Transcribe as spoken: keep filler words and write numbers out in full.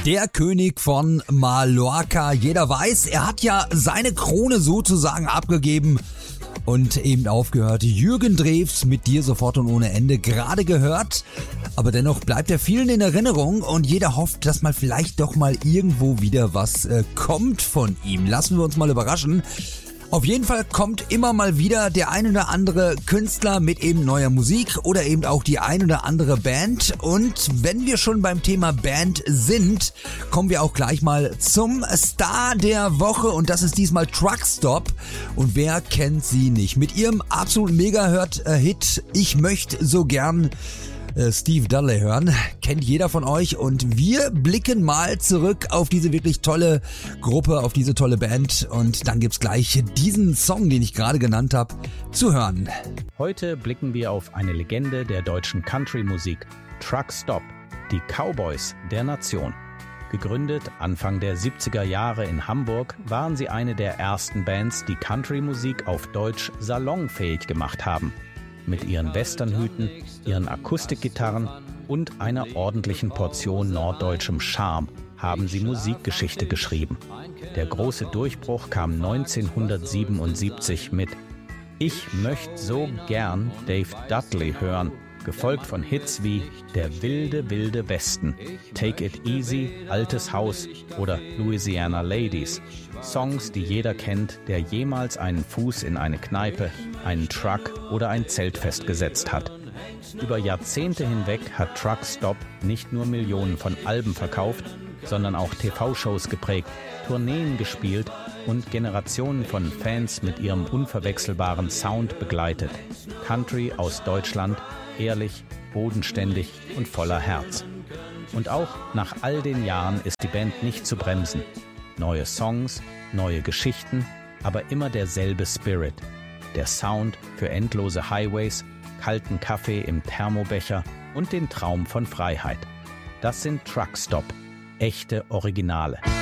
Der König von Mallorca. Jeder weiß, er hat ja seine Krone sozusagen abgegeben und eben aufgehört. Jürgen Drews mit Dir sofort und ohne Ende gerade gehört. Aber dennoch bleibt er vielen in Erinnerung und jeder hofft, dass mal vielleicht doch mal irgendwo wieder was äh, kommt von ihm. Lassen wir uns mal überraschen. Auf jeden Fall kommt immer mal wieder der ein oder andere Künstler mit eben neuer Musik oder eben auch die ein oder andere Band. Und wenn wir schon beim Thema Band sind, kommen wir auch gleich mal zum Star der Woche und das ist diesmal Truckstop. Und wer kennt sie nicht? Mit ihrem absoluten Mega-Hit Ich möchte so gern Steve Dudley hören, kennt jeder von euch und wir blicken mal zurück auf diese wirklich tolle Gruppe, auf diese tolle Band und dann gibt's gleich diesen Song, den ich gerade genannt habe, zu hören. Heute blicken wir auf eine Legende der deutschen Country-Musik, Truckstop, die Cowboys der Nation. Gegründet Anfang der siebziger Jahre in Hamburg, waren sie eine der ersten Bands, die Country-Musik auf Deutsch salonfähig gemacht haben. Mit ihren Westernhüten, ihren Akustikgitarren und einer ordentlichen Portion norddeutschem Charme haben sie Musikgeschichte geschrieben. Der große Durchbruch kam neunzehnhundertsiebenundsiebzig mit Ich möchte so gern Dave Dudley hören, gefolgt von Hits wie Der wilde, wilde Westen, Take It Easy, Altes Haus oder Louisiana Ladies. Songs, die jeder kennt, der jemals einen Fuß in eine Kneipe, einen Truck oder ein Zeltfest gesetzt hat. Über Jahrzehnte hinweg hat Truckstop nicht nur Millionen von Alben verkauft, sondern auch T V-Shows geprägt, Tourneen gespielt und Generationen von Fans mit ihrem unverwechselbaren Sound begleitet. Country aus Deutschland, ehrlich, bodenständig und voller Herz. Und auch nach all den Jahren ist die Band nicht zu bremsen. Neue Songs, neue Geschichten, aber immer derselbe Spirit. Der Sound für endlose Highways, kalten Kaffee im Thermobecher und den Traum von Freiheit. Das sind Truckstop, echte Originale.